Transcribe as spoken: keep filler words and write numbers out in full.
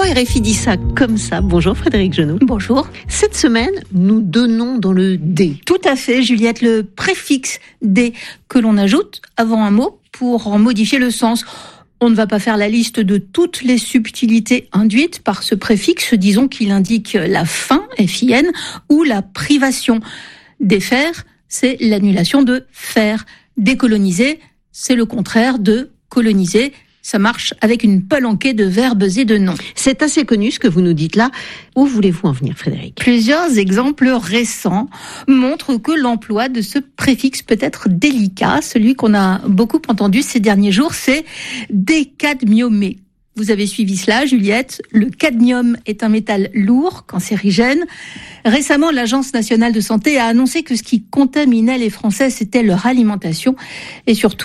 R F I dit ça comme ça. Bonjour Frédéric Genot. Bonjour. Cette semaine, nous donnons dans le D. Tout à fait, Juliette, le préfixe D que l'on ajoute avant un mot pour en modifier le sens. On ne va pas faire la liste de toutes les subtilités induites par ce préfixe. Disons qu'il indique la fin, F I N, ou la privation. Défaire, c'est l'annulation de faire. Décoloniser, c'est le contraire de coloniser. Ça marche avec une palanquée de verbes et de noms. C'est assez connu ce que vous nous dites là. Où voulez-vous en venir, Frédéric ? Plusieurs exemples récents montrent que l'emploi de ce préfixe peut être délicat. Celui qu'on a beaucoup entendu ces derniers jours, c'est décadmiumer. Vous avez suivi cela, Juliette. Le cadmium est un métal lourd, cancérigène. Récemment, l'Agence nationale de santé a annoncé que ce qui contaminait les Français, c'était leur alimentation et surtout